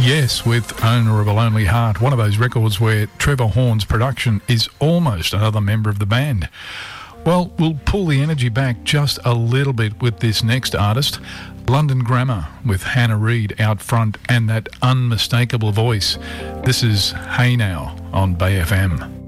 Yes, with Owner of a Lonely Heart, one of those records where Trevor Horn's production is almost another member of the band. Well, we'll pull the energy back just a little bit with this next artist, London Grammar, with Hannah Reid out front and that unmistakable voice. This is Hey Now on Bay FM.